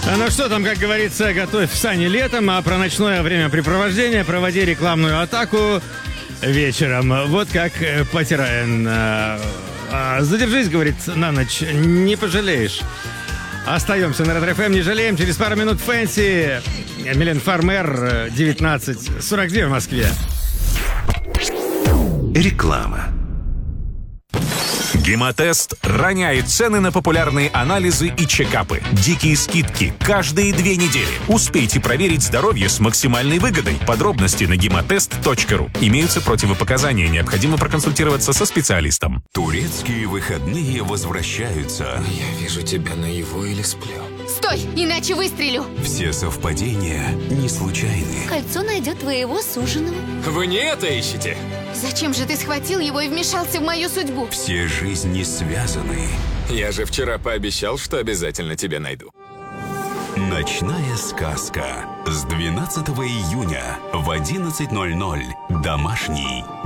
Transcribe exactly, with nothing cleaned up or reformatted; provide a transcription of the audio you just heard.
Ну что там, как говорится, готовь сани летом, а про ночное времяпрепровождение проводи рекламную атаку вечером. Вот как Потираен. Задержись, говорит, на ночь, не пожалеешь. Остаемся на Ретро эф эм, не жалеем. Через пару минут Фэнси. Милен Фармер, девятнадцать сорок две в Москве. Реклама. Гемотест роняет цены на популярные анализы и чекапы. Дикие скидки каждые две недели. Успейте проверить здоровье с максимальной выгодой. Подробности на гемотест точка ру. Имеются противопоказания. Необходимо проконсультироваться со специалистом. Турецкие выходные возвращаются. Я вижу тебя наяву или сплю. Стой, иначе выстрелю. Все совпадения не случайны. Кольцо найдет твоего суженого. Вы не это ищете? Зачем же ты схватил его и вмешался в мою судьбу? Все жизни связаны. Я же вчера пообещал, что обязательно тебя найду. Ночная сказка. С двенадцатого июня в одиннадцать ноль ноль. Домашний.